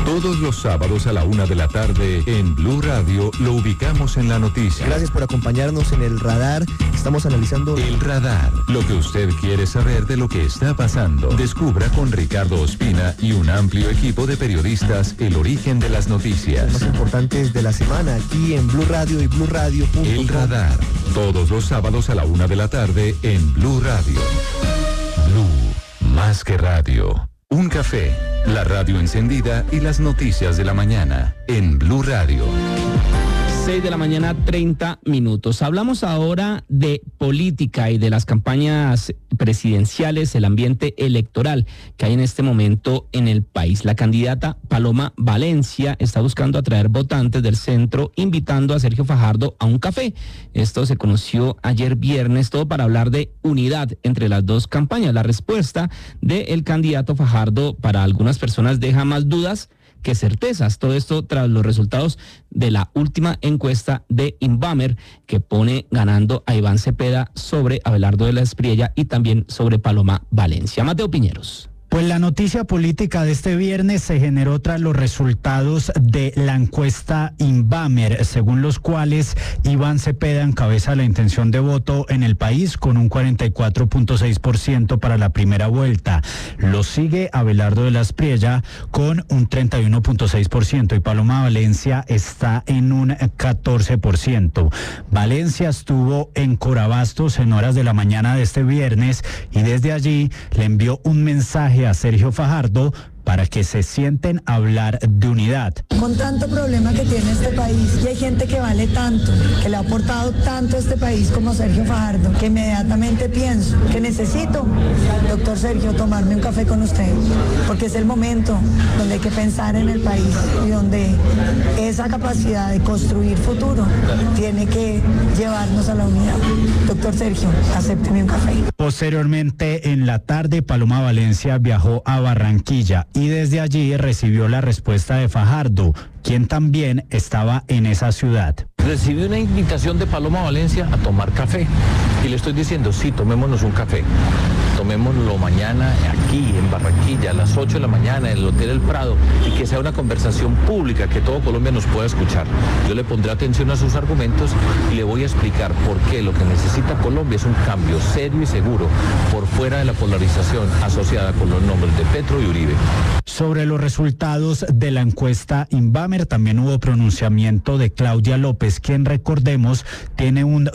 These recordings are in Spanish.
Todos los sábados a la 1 de la tarde en Blue Radio lo ubicamos en la noticia. Gracias por acompañarnos en El Radar. Estamos analizando El Radar, lo que usted quiere saber de lo que está pasando. Descubra con Ricardo Ospina y un amplio equipo de periodistas el origen de las noticias más importantes de la semana aquí en Blue Radio y BlueRadio.com. El Radar, todos los sábados a la 1 de la tarde en Blue Radio. Blue, más que radio. Un café, la radio encendida y las noticias de la mañana en Blue Radio. 6 de la mañana, 30 minutos. Hablamos ahora de política y de las campañas presidenciales, el ambiente electoral que hay en este momento en el país. La candidata Paloma Valencia está buscando atraer votantes del centro, invitando a Sergio Fajardo a un café. Esto se conoció ayer viernes, todo para hablar de unidad entre las dos campañas. La respuesta del candidato Fajardo para algunas personas deja más dudas que certezas. Todo esto tras los resultados de la última encuesta de Inbamer, que pone ganando a Iván Cepeda sobre Abelardo de la Espriella y también sobre Paloma Valencia. Mateo Piñeros. Pues la noticia política de este viernes se generó tras los resultados de la encuesta Inbamer, según los cuales Iván Cepeda encabeza la intención de voto en el país con un 44.6% para la primera vuelta. Lo sigue Abelardo de la Espriella con un 31.6% y Paloma Valencia está en un 14%. Valencia estuvo en Corabastos en horas de la mañana de este viernes y desde allí le envió un mensaje a Sergio Fajardo para que se sienten a hablar de unidad. Con tanto problema que tiene este país y hay gente que vale tanto, que le ha aportado tanto a este país como Sergio Fajardo, que inmediatamente pienso que necesito, doctor Sergio, tomarme un café con usted, porque es el momento donde hay que pensar en el país y donde esa capacidad de construir futuro tiene que llevarnos a la unidad. Doctor Sergio, acépteme un café. Posteriormente, en la tarde, Paloma Valencia viajó a Barranquilla y desde allí recibió la respuesta de Fajardo, quien también estaba en esa ciudad. Recibí una invitación de Paloma Valencia a tomar café y le estoy diciendo, sí, tomémonos un café. Tomémoslo mañana aquí en Barranquilla a las 8 de la mañana en el Hotel El Prado y que sea una conversación pública que todo Colombia nos pueda escuchar. Yo le pondré atención a sus argumentos y le voy a explicar por qué lo que necesita Colombia es un cambio serio y seguro por fuera de la polarización asociada con los nombres de Petro y Uribe. Sobre los resultados de la encuesta Inbamer también hubo pronunciamiento de Claudia López, quien, recordemos, tiene un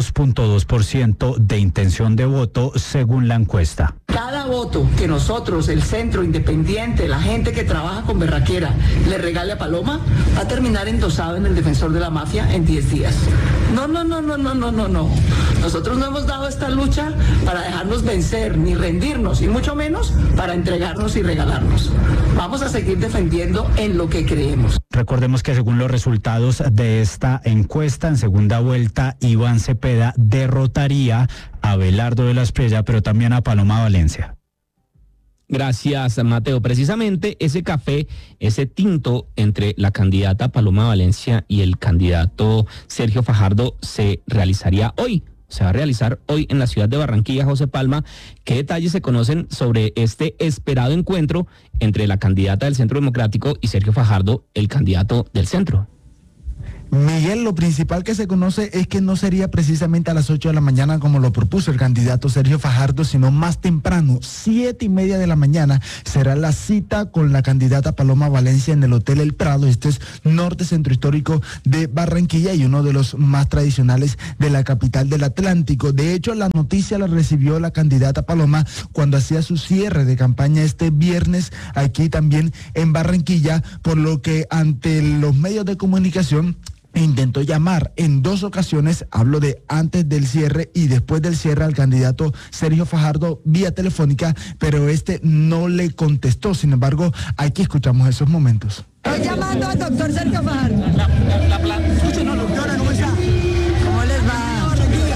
2.2% de intención de voto según la encuesta. Cada voto que nosotros, el centro independiente, la gente que trabaja con berraquera, le regale a Paloma, va a terminar endosado en el defensor de la mafia en 10 días. No. Nosotros no hemos dado esta lucha para dejarnos vencer, ni rendirnos, y mucho menos para entregarnos y regalarnos. Vamos a seguir defendiendo en lo que creemos. Recordemos que según los resultados de esta encuesta, en segunda vuelta, Iván Cepeda derrotaría a Abelardo de la Espriella, pero también a Paloma Valencia. Gracias, Mateo. Precisamente ese café, ese tinto entre la candidata Paloma Valencia y el candidato Sergio Fajardo se realizaría hoy. Se va a realizar hoy en la ciudad de Barranquilla. José Palma, ¿qué detalles se conocen sobre este esperado encuentro entre la candidata del Centro Democrático y Sergio Fajardo, el candidato del Centro? Miguel, lo principal que se conoce es que no sería precisamente a las 8 de la mañana como lo propuso el candidato Sergio Fajardo, sino más temprano, 7:30 de la mañana, será la cita con la candidata Paloma Valencia en el Hotel El Prado. Este es norte centro histórico de Barranquilla y uno de los más tradicionales de la capital del Atlántico. De hecho, la noticia la recibió la candidata Paloma cuando hacía su cierre de campaña este viernes aquí también en Barranquilla, por lo que ante los medios de comunicación intentó llamar en 2 ocasiones, hablo de antes del cierre y después del cierre, al candidato Sergio Fajardo vía telefónica, pero este no le contestó. Sin embargo, aquí escuchamos esos momentos. Estoy llamando al doctor Sergio Fajardo. Escúchenos, doctora, ¿cómo está? ¿Cómo les va?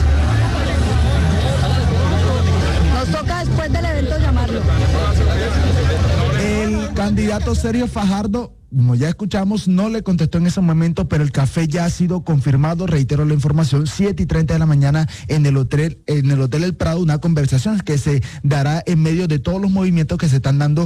Nos toca después del evento llamarlo. El candidato Sergio Fajardo como ya escuchamos, no le contestó en ese momento, pero el café ya ha sido confirmado. Reitero la información, 7:30 de la mañana en el hotel El Prado, una conversación que se dará en medio de todos los movimientos que se están dando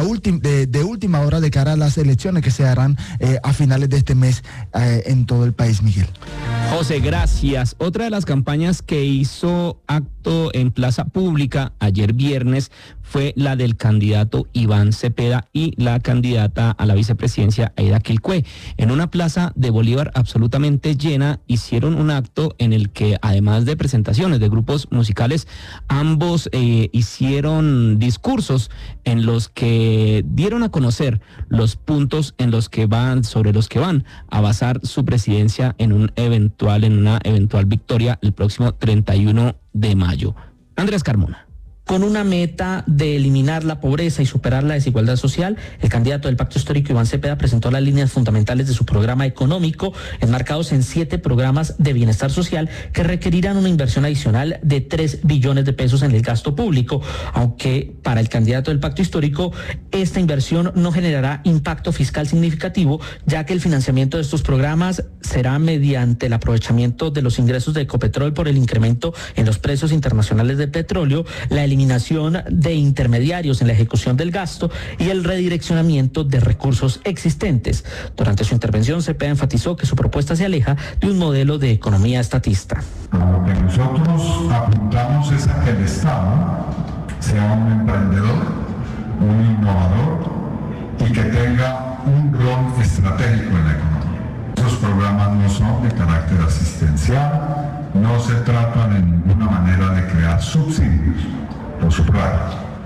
de última hora de cara a las elecciones que se darán a finales de este mes en todo el país, Miguel. José, gracias. Otra de las campañas que hizo acto en plaza pública ayer viernes fue la del candidato Iván Cepeda y la candidata a la vicepresidencia Aida Quilcue. En una plaza de Bolívar absolutamente llena, hicieron un acto en el que, además de presentaciones de grupos musicales, ambos hicieron discursos en los que dieron a conocer los puntos sobre los que van a basar su presidencia en una eventual victoria el próximo 31 de mayo. Andrés Carmona. Con una meta de eliminar la pobreza y superar la desigualdad social, el candidato del Pacto Histórico Iván Cepeda presentó las líneas fundamentales de su programa económico, enmarcados en 7 programas de bienestar social que requerirán una inversión adicional de 3 billones de pesos en el gasto público, aunque para el candidato del Pacto Histórico esta inversión no generará impacto fiscal significativo, ya que el financiamiento de estos programas será mediante el aprovechamiento de los ingresos de Ecopetrol por el incremento en los precios internacionales del petróleo, la eliminación de intermediarios en la ejecución del gasto y el redireccionamiento de recursos existentes. Durante su intervención, Cepeda enfatizó que su propuesta se aleja de un modelo de economía estatista. Lo que nosotros apuntamos es a que el Estado sea un emprendedor, un innovador y que tenga un rol estratégico en la economía. Esos programas no son de carácter asistencial, no se trata de ninguna manera de crear subsidios. Lo subrayo.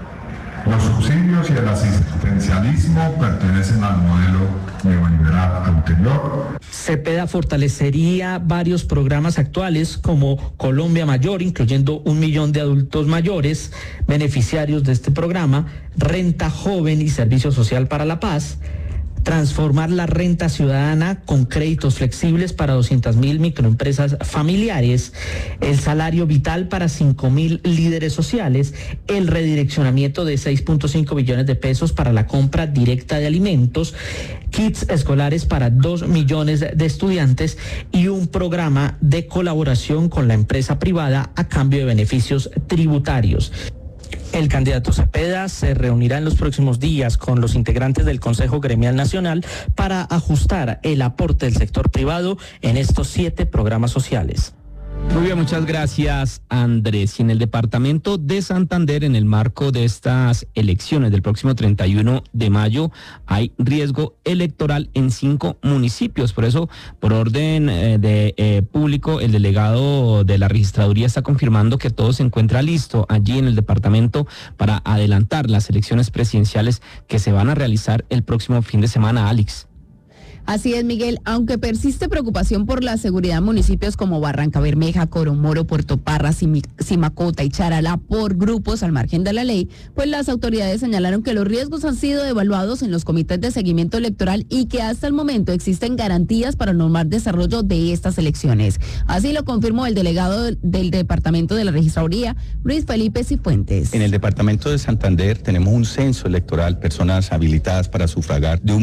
Los subsidios y el asistencialismo pertenecen al modelo neoliberal anterior. Cepeda fortalecería varios programas actuales como Colombia Mayor, incluyendo 1 millón de adultos mayores beneficiarios de este programa, Renta Joven y Servicio Social para la Paz, transformar la renta ciudadana con créditos flexibles para 200.000 microempresas familiares, el salario vital para 5.000 líderes sociales, el redireccionamiento de 6.5 billones de pesos para la compra directa de alimentos, kits escolares para 2 millones de estudiantes y un programa de colaboración con la empresa privada a cambio de beneficios tributarios. El candidato Cepeda se reunirá en los próximos días con los integrantes del Consejo Gremial Nacional para ajustar el aporte del sector privado en estos 7 programas sociales. Muy bien, muchas gracias, Andrés. Y en el departamento de Santander, en el marco de estas elecciones del próximo 31 de mayo, hay riesgo electoral en 5 municipios. Por eso, por orden de público, el delegado de la registraduría está confirmando que todo se encuentra listo allí en el departamento para adelantar las elecciones presidenciales que se van a realizar el próximo fin de semana, Alex. Así es, Miguel, aunque persiste preocupación por la seguridad en municipios como Barranca Bermeja, Coromoro, Puerto Parra, Simacota y Charalá por grupos al margen de la ley, pues las autoridades señalaron que los riesgos han sido evaluados en los comités de seguimiento electoral y que hasta el momento existen garantías para el normal desarrollo de estas elecciones. Así lo confirmó el delegado del departamento de la registraduría, Luis Felipe Cifuentes. En el departamento de Santander tenemos un censo electoral, personas habilitadas para sufragar, de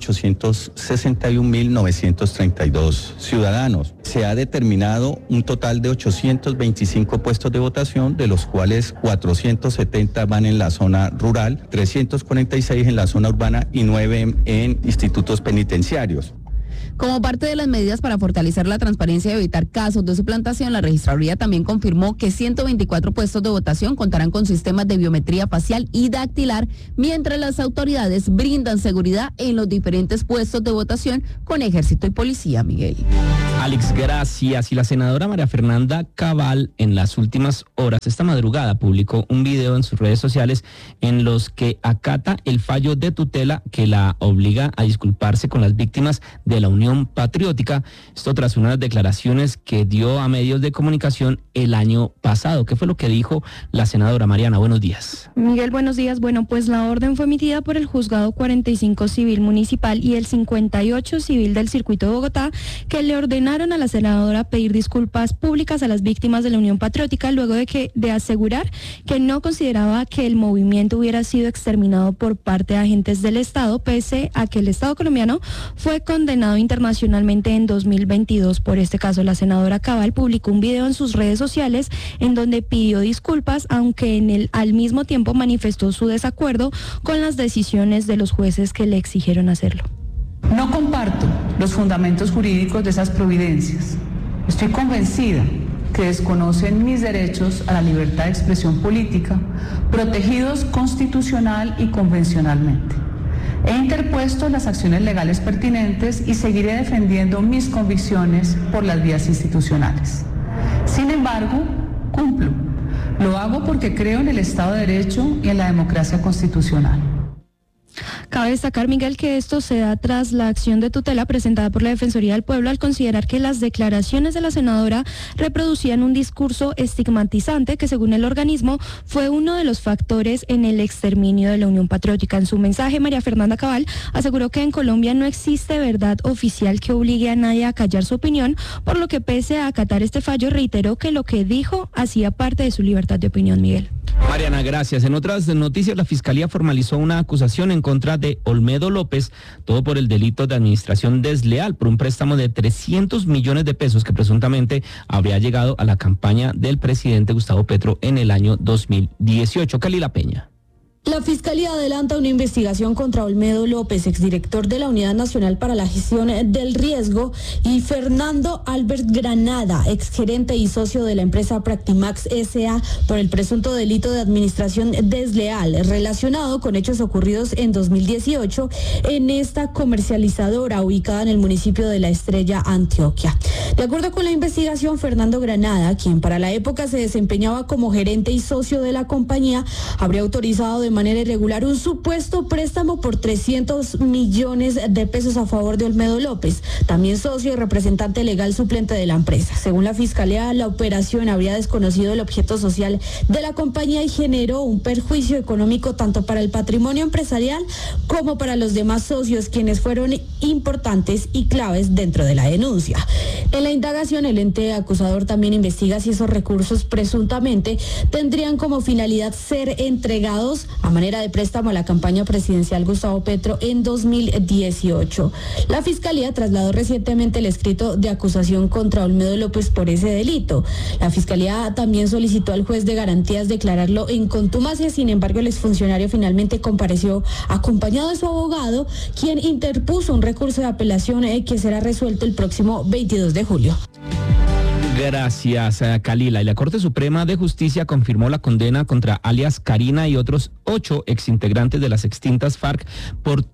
1.861.932 ciudadanos. Se ha determinado un total de 825 puestos de votación, de los cuales 470 van en la zona rural, 346 en la zona urbana y 9 en institutos penitenciarios. Como parte de las medidas para fortalecer la transparencia y evitar casos de suplantación, la registraduría también confirmó que 124 puestos de votación contarán con sistemas de biometría facial y dactilar, mientras las autoridades brindan seguridad en los diferentes puestos de votación con ejército y policía, Miguel. Alex, gracias. Y la senadora María Fernanda Cabal, en las últimas horas, esta madrugada, publicó un video en sus redes sociales en los que acata el fallo de tutela que la obliga a disculparse con las víctias de la Unión Unión Patriótica, esto tras unas declaraciones que dio a medios de comunicación el año pasado. ¿Qué fue lo que dijo la senadora? Mariana, buenos días. Miguel, buenos días. Bueno, pues la orden fue emitida por el Juzgado 45 Civil Municipal y el 58 Civil del Circuito de Bogotá, que le ordenaron a la senadora pedir disculpas públicas a las víctimas de la Unión Patriótica luego de asegurar que no consideraba que el movimiento hubiera sido exterminado por parte de agentes del Estado, pese a que el Estado colombiano fue condenado internacionalmente en 2022 por este caso. La senadora Cabal publicó un video en sus redes sociales en donde pidió disculpas, aunque al mismo tiempo manifestó su desacuerdo con las decisiones de los jueces que le exigieron hacerlo. No comparto los fundamentos jurídicos de esas providencias. Estoy convencida que desconocen mis derechos a la libertad de expresión política, protegidos constitucional y convencionalmente. He interpuesto las acciones legales pertinentes y seguiré defendiendo mis convicciones por las vías institucionales. Sin embargo, cumplo. Lo hago porque creo en el Estado de Derecho y en la democracia constitucional. Cabe destacar, Miguel, que esto se da tras la acción de tutela presentada por la Defensoría del Pueblo al considerar que las declaraciones de la senadora reproducían un discurso estigmatizante que, según el organismo, fue uno de los factores en el exterminio de la Unión Patriótica. En su mensaje, María Fernanda Cabal aseguró que en Colombia no existe verdad oficial que obligue a nadie a callar su opinión, por lo que, pese a acatar este fallo, reiteró que lo que dijo hacía parte de su libertad de opinión, Miguel. Mariana, gracias. En otras noticias, la Fiscalía formalizó una acusación en contra de Olmedo López, todo por el delito de administración desleal por un préstamo de 300 millones de pesos que presuntamente habría llegado a la campaña del presidente Gustavo Petro en el año 2018. Calila Peña. La Fiscalía adelanta una investigación contra Olmedo López, exdirector de la Unidad Nacional para la Gestión del Riesgo, y Fernando Albert Granada, exgerente y socio de la empresa Practimax S.A., por el presunto delito de administración desleal relacionado con hechos ocurridos en 2018 en esta comercializadora ubicada en el municipio de La Estrella, Antioquia. De acuerdo con la investigación, Fernando Granada, quien para la época se desempeñaba como gerente y socio de la compañía, habría autorizado de manera irregular un supuesto préstamo por 300 millones de pesos a favor de Olmedo López, también socio y representante legal suplente de la empresa. Según la Fiscalía, la operación habría desconocido el objeto social de la compañía y generó un perjuicio económico tanto para el patrimonio empresarial como para los demás socios, quienes fueron importantes y claves dentro de la denuncia. En la indagación, el ente acusador también investiga si esos recursos presuntamente tendrían como finalidad ser entregados a manera de préstamo a la campaña presidencial Gustavo Petro en 2018. La Fiscalía trasladó recientemente el escrito de acusación contra Olmedo López por ese delito. La Fiscalía también solicitó al juez de garantías declararlo en contumacia. Sin embargo, el exfuncionario finalmente compareció acompañado de su abogado, quien interpuso un recurso de apelación que será resuelto el próximo 22 de julio. Gracias, Calila. Y la Corte Suprema de Justicia confirmó la condena contra alias Karina y otros 8 exintegrantes de las extintas FARC por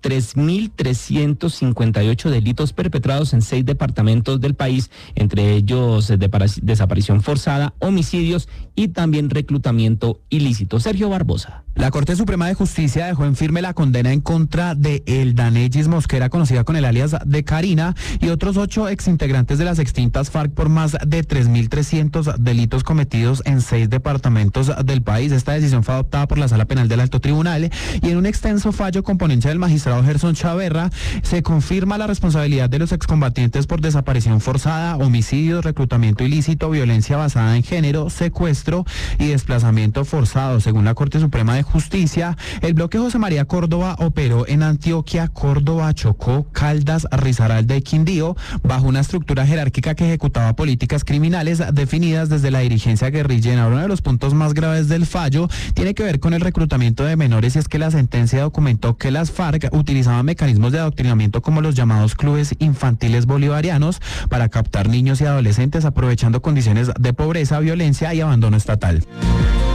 3.358 delitos perpetrados en 6 departamentos del país, entre ellos desaparición forzada, homicidios y también reclutamiento ilícito. Sergio Barbosa. La Corte Suprema de Justicia dejó en firme la condena en contra de Eldanegis Mosquera, conocida con el alias de Karina, y otros 8 exintegrantes de las extintas FARC por más de 3.300 delitos cometidos en 6 departamentos del país. Esta decisión fue adoptada por la Sala Penal del Alto Tribunal y en un extenso fallo con ponencia del magistrado Gerson Chaverra se confirma la responsabilidad de los excombatientes por desaparición forzada, homicidios, reclutamiento ilícito, violencia basada en género, secuestro y desplazamiento forzado. Según la Corte Suprema de Justicia, el bloque José María Córdoba operó en Antioquia, Córdoba, Chocó, Caldas, Risaralda y Quindío bajo una estructura jerárquica que ejecutaba políticas criminales definidas desde la dirigencia guerrillera. Uno de los puntos más graves del fallo tiene que ver con el reclutamiento de menores, y es que la sentencia documentó que las FARC utilizaban mecanismos de adoctrinamiento como los llamados clubes infantiles bolivarianos para captar niños y adolescentes, aprovechando condiciones de pobreza, violencia y abandono estatal.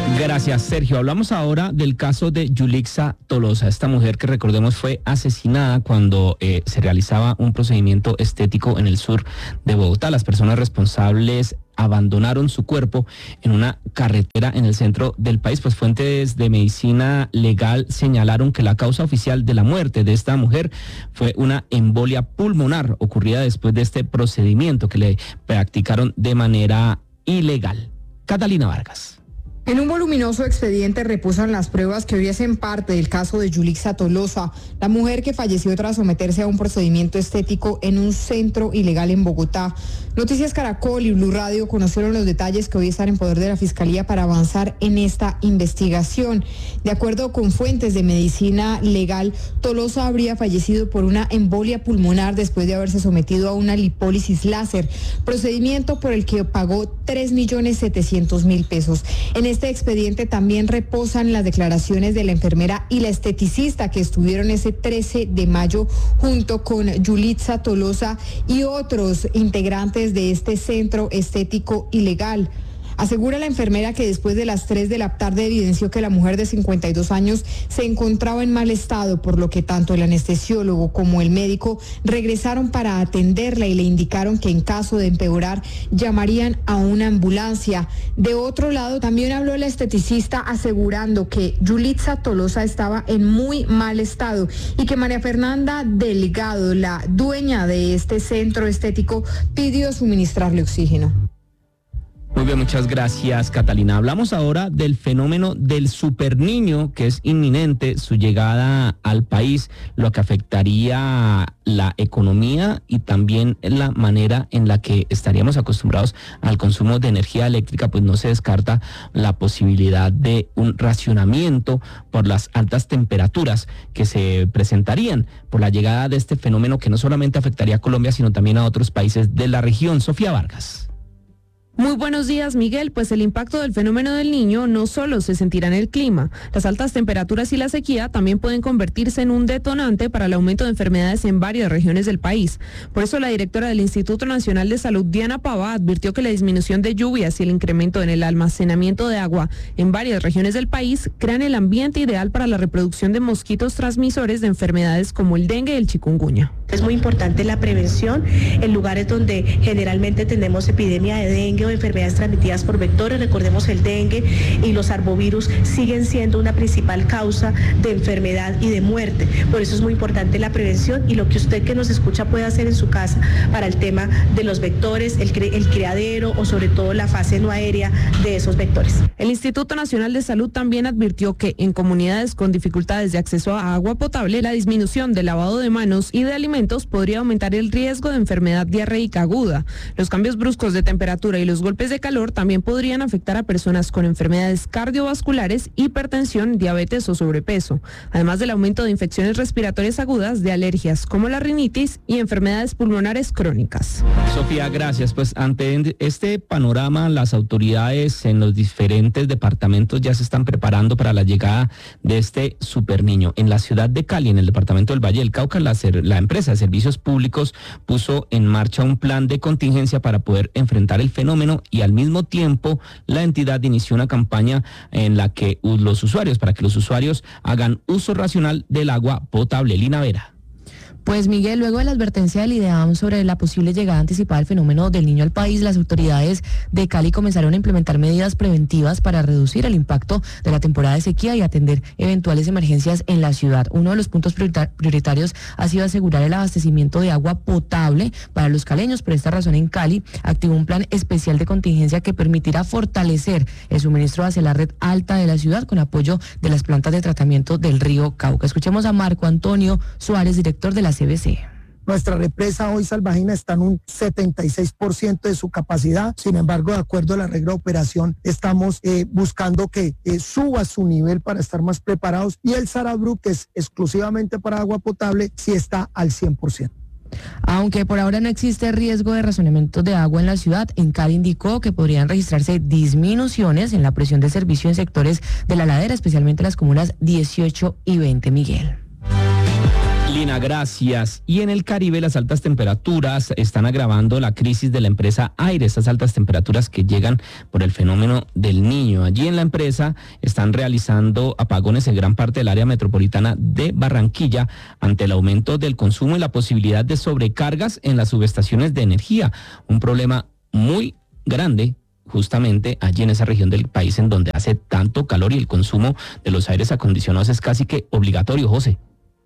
Gracias, Sergio. Hablamos ahora del caso de Yulixa Tolosa, esta mujer que recordemos fue asesinada cuando se realizaba un procedimiento estético en el sur de Bogotá. Las personas responsables abandonaron su cuerpo en una carretera en el centro del país. Pues fuentes de medicina legal señalaron que la causa oficial de la muerte de esta mujer fue una embolia pulmonar ocurrida después de este procedimiento que le practicaron de manera ilegal. Catalina Vargas. En un voluminoso expediente reposan las pruebas que hoy hacen parte del caso de Yulixa Tolosa, la mujer que falleció tras someterse a un procedimiento estético en un centro ilegal en Bogotá. Noticias Caracol y Blue Radio conocieron los detalles que hoy están en poder de la Fiscalía para avanzar en esta investigación. De acuerdo con fuentes de medicina legal, Tolosa habría fallecido por una embolia pulmonar después de haberse sometido a una lipólisis láser, procedimiento por el que pagó 3.700.000 pesos. En este expediente también reposan las declaraciones de la enfermera y la esteticista que estuvieron ese 13 de mayo junto con Yulixa Tolosa y otros integrantes de este centro estético ilegal. Asegura la enfermera que después de las 3 de la tarde evidenció que la mujer de 52 años se encontraba en mal estado, por lo que tanto el anestesiólogo como el médico regresaron para atenderla y le indicaron que en caso de empeorar llamarían a una ambulancia. De otro lado, también habló la esteticista asegurando que Yulixa Tolosa estaba en muy mal estado y que María Fernanda Delgado, la dueña de este centro estético, pidió suministrarle oxígeno. Muy bien, muchas gracias, Catalina. Hablamos ahora del fenómeno del superniño, que es inminente su llegada al país, lo que afectaría la economía y también la manera en la que estaríamos acostumbrados al consumo de energía eléctrica. Pues no se descarta la posibilidad de un racionamiento por las altas temperaturas que se presentarían por la llegada de este fenómeno, que no solamente afectaría a Colombia, sino también a otros países de la región. Sofía Vargas. Muy buenos días, Miguel. Pues el impacto del fenómeno del Niño no solo se sentirá en el clima. Las altas temperaturas y la sequía también pueden convertirse en un detonante para el aumento de enfermedades en varias regiones del país. Por eso la directora del Instituto Nacional de Salud, Diana Pava, advirtió que la disminución de lluvias y el incremento en el almacenamiento de agua en varias regiones del país crean el ambiente ideal para la reproducción de mosquitos transmisores de enfermedades como el dengue y el chikungunya. Es muy importante la prevención en lugares donde generalmente tenemos epidemia de dengue o enfermedades transmitidas por vectores. Recordemos, el dengue y los arbovirus siguen siendo una principal causa de enfermedad y de muerte. Por eso es muy importante la prevención y lo que usted que nos escucha puede hacer en su casa para el tema de los vectores, el criadero o sobre todo la fase no aérea de esos vectores. El Instituto Nacional de Salud también advirtió que en comunidades con dificultades de acceso a agua potable, la disminución del lavado de manos y de alimentos podría aumentar el riesgo de enfermedad diarreica aguda. Los cambios bruscos de temperatura y los golpes de calor también podrían afectar a personas con enfermedades cardiovasculares, hipertensión, diabetes o sobrepeso, además del aumento de infecciones respiratorias agudas, de alergias como la rinitis y enfermedades pulmonares crónicas. Sofía, gracias. Pues ante este panorama, las autoridades en los diferentes departamentos ya se están preparando para la llegada de este superniño. En la ciudad de Cali, en el departamento del Valle del Cauca, la empresa de servicios públicos puso en marcha un plan de contingencia para poder enfrentar el fenómeno y al mismo tiempo la entidad inició una campaña en la que para que los usuarios hagan uso racional del agua potable. Lina Vera. Pues Miguel, luego de la advertencia del IDEAM sobre la posible llegada anticipada del fenómeno del Niño al país, las autoridades de Cali comenzaron a implementar medidas preventivas para reducir el impacto de la temporada de sequía y atender eventuales emergencias en la ciudad. Uno de los puntos prioritarios ha sido asegurar el abastecimiento de agua potable para los caleños. Por esta razón, en Cali activó un plan especial de contingencia que permitirá fortalecer el suministro hacia la red alta de la ciudad con apoyo de las plantas de tratamiento del río Cauca. Escuchemos a Marco Antonio Suárez, director de la CBC. Nuestra represa hoy Salvajina está en un 76% de su capacidad. Sin embargo, de acuerdo a la regla de operación, estamos buscando que suba su nivel para estar más preparados. Y el Sarabru, que es exclusivamente para agua potable, sí está al 100%. Aunque por ahora no existe riesgo de racionamiento de agua en la ciudad, en Cali indicó que podrían registrarse disminuciones en la presión de servicio en sectores de la ladera, especialmente las comunas 18 y 20. Miguel. Lina, gracias. Y en el Caribe las altas temperaturas están agravando la crisis de la empresa Aire, estas altas temperaturas que llegan por el fenómeno del Niño. Allí en la empresa están realizando apagones en gran parte del área metropolitana de Barranquilla ante el aumento del consumo y la posibilidad de sobrecargas en las subestaciones de energía. Un problema muy grande justamente allí en esa región del país en donde hace tanto calor y el consumo de los aires acondicionados es casi que obligatorio, José.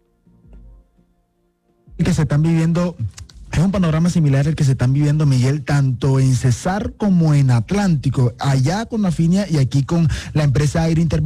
Que se están viviendo, es un panorama similar al que se están viviendo, Miguel, tanto en Cesar como en Atlántico, allá con Afinia y aquí con la empresa Aire Intervención.